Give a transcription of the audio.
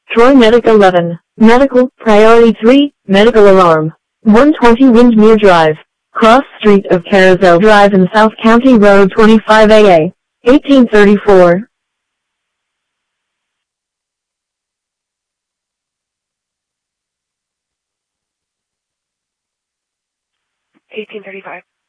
Troy Medic 11. Medical, Priority 3, Medical Alarm. 120 Windmere Drive. Cross Street of Carousel Drive and South County Road 25AA. 1834. 1835.